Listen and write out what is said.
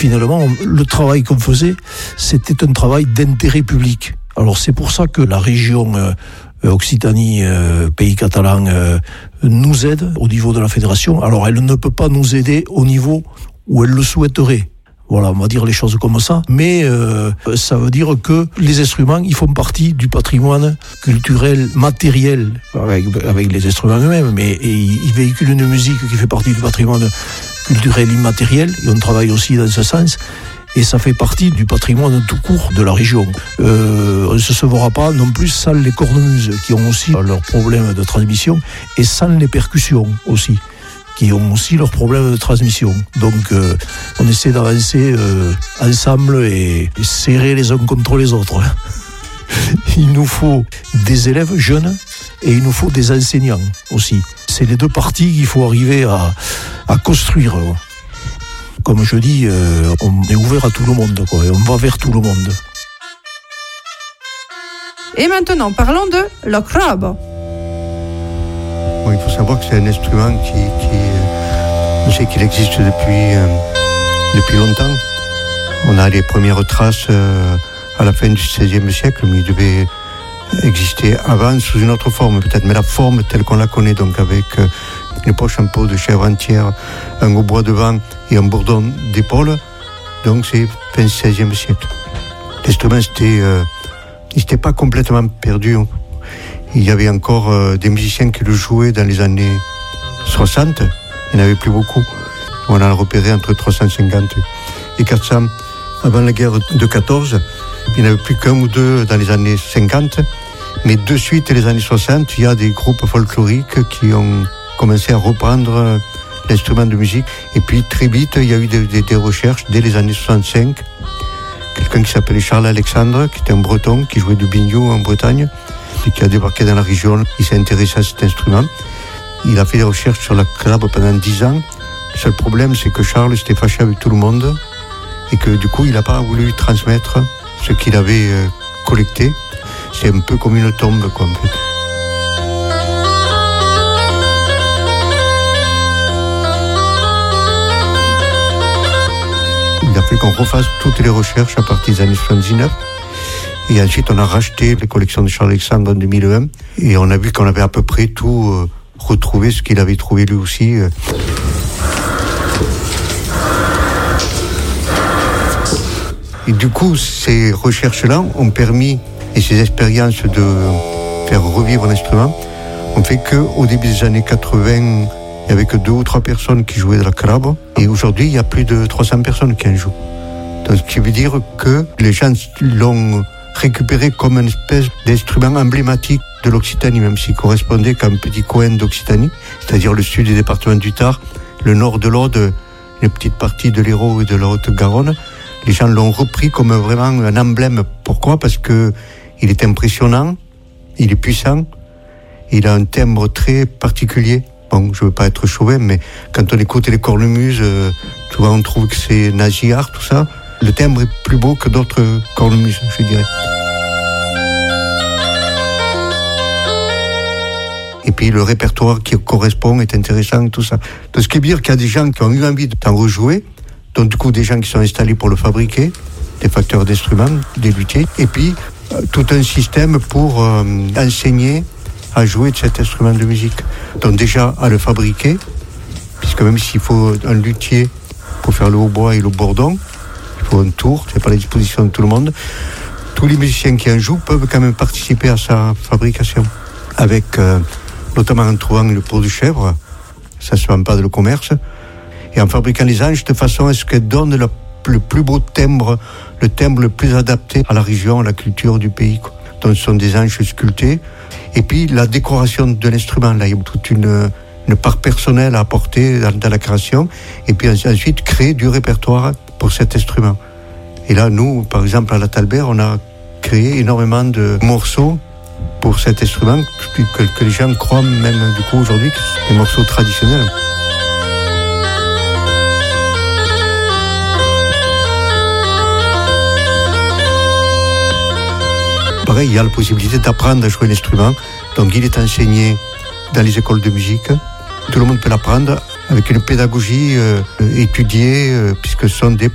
finalement, le travail qu'on faisait, c'était un travail d'intérêt public. Alors c'est pour ça que la région Occitanie, Pays catalan, nous aide au niveau de la fédération. Alors elle ne peut pas nous aider au niveau où elle le souhaiterait. Voilà, on va dire les choses comme ça. Mais ça veut dire que les instruments, ils font partie du patrimoine culturel, matériel, avec les instruments eux-mêmes. Mais ils véhiculent une musique qui fait partie du patrimoine culturel immatériel. Et on travaille aussi dans ce sens. Et ça fait partie du patrimoine tout court de la région. On ne se sauvera pas non plus sans les cornemuses, qui ont aussi leurs problèmes de transmission, et sans les percussions aussi, qui ont aussi leurs problèmes de transmission. Donc on essaie d'avancer ensemble et serrer les uns contre les autres. Il nous faut des élèves jeunes et il nous faut des enseignants aussi. C'est les deux parties qu'il faut arriver à construire. Comme je dis, on est ouvert à tout le monde, quoi, et on va vers tout le monde. Et maintenant, parlons de l'ocrabe. Bon, il faut savoir que c'est un instrument on sait qu'il existe depuis longtemps. On a les premières traces à la fin du XVIe siècle, mais il devait exister avant sous une autre forme peut-être, mais la forme telle qu'on la connaît, donc avec une poche en peau de chèvre entière, un hautbois devant et un bourdon d'épaule, donc c'est fin XVIe siècle. L'instrument n'était pas complètement perdu. Il y avait encore des musiciens qui le jouaient dans les années 60, il n'y en avait plus beaucoup. On a repéré entre 350 et 400 avant la guerre de 14. Il n'y en avait plus qu'un ou deux dans les années 50, mais de suite, les années 60, il y a des groupes folkloriques qui ont commencé à reprendre l'instrument de musique. Et puis très vite, il y a eu des recherches dès les années 65. Quelqu'un qui s'appelait Charles Alexandre, qui était un breton, qui jouait du biniou en Bretagne, et qui a débarqué dans la région. Il s'est intéressé à cet instrument. Il a fait des recherches sur la crabe pendant 10 ans. Le seul problème, c'est que Charles s'était fâché avec tout le monde et que du coup, il n'a pas voulu transmettre ce qu'il avait collecté. C'est un peu comme une tombe, quoi, en fait. Il a fallu qu'on refasse toutes les recherches à partir des années 79. Et ensuite, on a racheté les collections de Charles Alexandre en 2001. Et on a vu qu'on avait à peu près tout retrouvé, ce qu'il avait trouvé lui aussi. Et du coup, ces recherches-là ont permis, et ces expériences de faire revivre l'instrument, ont fait qu'au début des années 80, il n'y avait que 2 ou 3 personnes qui jouaient de la crabe. Et aujourd'hui, il y a plus de 300 personnes qui en jouent. Donc, ce qui veut dire que les gens l'ont récupéré comme une espèce d'instrument emblématique de l'Occitanie, même s'il correspondait qu'à un petit coin d'Occitanie, c'est-à-dire le sud du département du Tard, le nord de l'Aude, une petite partie de l'Hérault et de la Haute-Garonne. Les gens l'ont repris comme vraiment un emblème. Pourquoi ? Parce que il est impressionnant, il est puissant, il a un timbre très particulier. Bon, je veux pas être chauvin, mais quand on écoute les cornemuses, souvent on trouve que c'est nasillard, tout ça. Le timbre est plus beau que d'autres cornemuses, je dirais. Et puis le répertoire qui correspond est intéressant, tout ça. Donc ce qui veut dire qu'il y a des gens qui ont eu envie d'en rejouer, donc du coup des gens qui sont installés pour le fabriquer, des facteurs d'instruments, des luthiers, et puis tout un système pour enseigner à jouer de cet instrument de musique. Donc déjà à le fabriquer, puisque même s'il faut un luthier pour faire le hautbois et le bourdon, il faut un tour, c'est pas à la disposition de tout le monde. Tous les musiciens qui en jouent peuvent quand même participer à sa fabrication, avec notamment en trouvant le pot de chèvre, ça se vend pas dans le commerce, et en fabriquant les anges de façon à ce qu'elles donnent le plus beau timbre, le timbre le plus adapté à la région, à la culture du pays. Donc ce sont des anges sculptés. Et puis la décoration de l'instrument, là, il y a toute une part personnelle à apporter dans la création, et puis ensuite créer du répertoire pour cet instrument. Et là, nous, par exemple, à la Talbert, on a créé énormément de morceaux pour cet instrument que les gens croient même du coup aujourd'hui que c'est des morceaux traditionnels. Pareil, il y a la possibilité d'apprendre à jouer l'instrument. Donc il est enseigné dans les écoles de musique. Tout le monde peut l'apprendre avec une pédagogie étudiée, puisque ce sont des